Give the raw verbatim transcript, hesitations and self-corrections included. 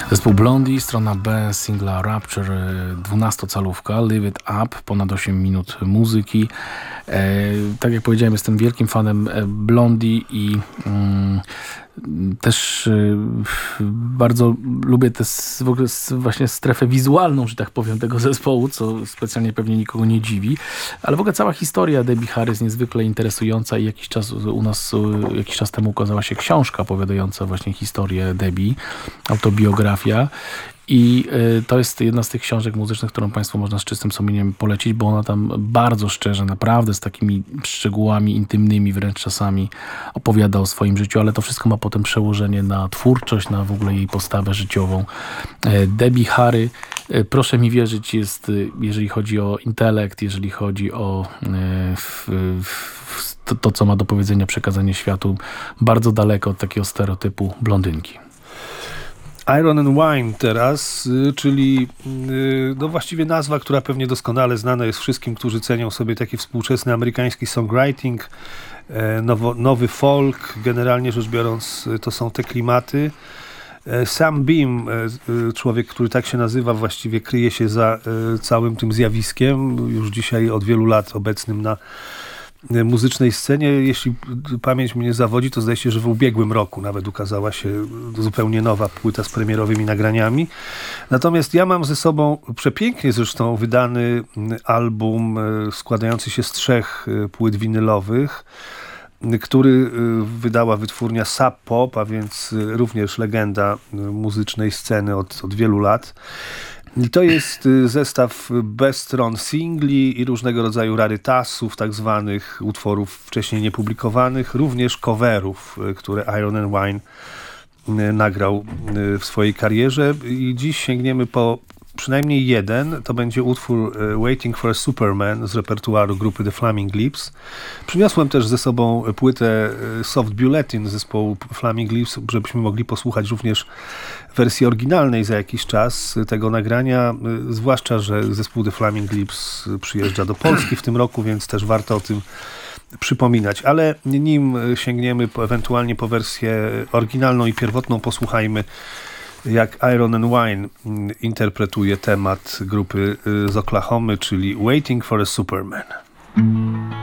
Zespół Blondie, strona B, singla Rapture, dwunastocalówka, Live It Up, ponad osiem minut muzyki. E, tak jak powiedziałem, jestem wielkim fanem Blondie i mm, też y, bardzo lubię tę w ogóle właśnie strefę wizualną, że tak powiem, tego zespołu, co specjalnie pewnie nikogo nie dziwi. Ale w ogóle cała historia Debbie Harry jest niezwykle interesująca i jakiś czas u nas, jakiś czas temu ukazała się książka opowiadająca właśnie historię Debbie, autobiografia. I y, to jest jedna z tych książek muzycznych, którą Państwu można z czystym sumieniem polecić, bo ona tam bardzo szczerze, naprawdę z takimi szczegółami intymnymi wręcz czasami opowiada o swoim życiu, ale to wszystko ma potem przełożenie na twórczość, na w ogóle jej postawę życiową. Y, Debbie Harry, y, proszę mi wierzyć, jest, y, jeżeli chodzi o intelekt, jeżeli chodzi o y, f, f, to, to, co ma do powiedzenia, przekazanie światu, bardzo daleko od takiego stereotypu blondynki. Iron and Wine teraz, czyli no właściwie nazwa, która pewnie doskonale znana jest wszystkim, którzy cenią sobie taki współczesny amerykański songwriting, nowo, nowy folk, generalnie rzecz biorąc to są te klimaty. Sam Beam, człowiek, który tak się nazywa, właściwie kryje się za całym tym zjawiskiem, już dzisiaj od wielu lat obecnym na muzycznej scenie. Jeśli pamięć mnie zawodzi, to zdaje się, że w ubiegłym roku nawet ukazała się zupełnie nowa płyta z premierowymi nagraniami. Natomiast ja mam ze sobą przepięknie zresztą wydany album składający się z trzech płyt winylowych, który wydała wytwórnia Sub Pop, a więc również legenda muzycznej sceny od, od wielu lat. I to jest zestaw bez stron singli i różnego rodzaju rarytasów, tak zwanych utworów wcześniej niepublikowanych, również coverów, które Iron and Wine nagrał w swojej karierze. I dziś sięgniemy po przynajmniej jeden. To będzie utwór Waiting for a Superman z repertuaru grupy The Flaming Lips. Przyniosłem też ze sobą płytę Soft Bulletin zespołu Flaming Lips, żebyśmy mogli posłuchać również wersji oryginalnej za jakiś czas tego nagrania, zwłaszcza, że zespół The Flaming Lips przyjeżdża do Polski w tym roku, więc też warto o tym przypominać. Ale nim sięgniemy po, ewentualnie po wersję oryginalną i pierwotną, posłuchajmy, jak Iron and Wine interpretuje temat grupy z Oklahomy, czyli Waiting for a Superman.